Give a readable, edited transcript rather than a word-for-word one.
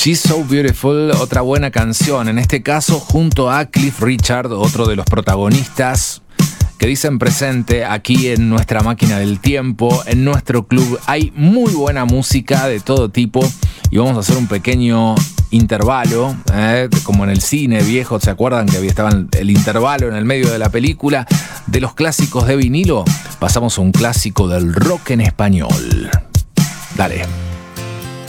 She's So Beautiful, otra buena canción, en este caso junto a Cliff Richard, otro de los protagonistas que dicen presente aquí en nuestra máquina del tiempo, en nuestro club. Hay muy buena música de todo tipo y vamos a hacer un pequeño intervalo, como en el cine viejo, ¿se acuerdan que estaba el intervalo en el medio de la película? De los clásicos de vinilo, pasamos a un clásico del rock en español. Dale.